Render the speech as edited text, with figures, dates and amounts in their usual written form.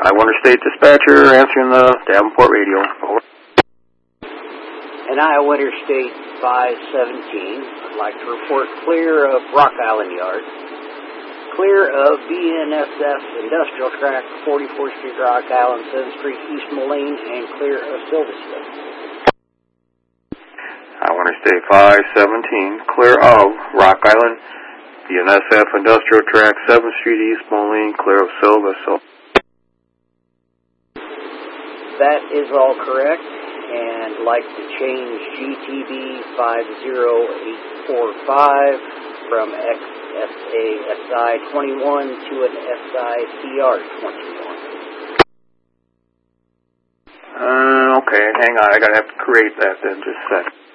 Wonder State Dispatcher answering the Davenport radio. Over. And Iowa Interstate 517, I'd like to report clear of Rock Island Yard, clear of BNSF Industrial Tract, 44th Street, Rock Island, 7th Street, East Moline, and clear of Silversville. Iowa Interstate 517, clear of Rock Island, BNSF Industrial Tract, 7th Street, East Moline, clear of Silversville. That is all correct, and like to change GTB 50845 from XSA-SI 21 to an SI-CR 21. Okay, hang on, I gotta have to create that then, just a sec.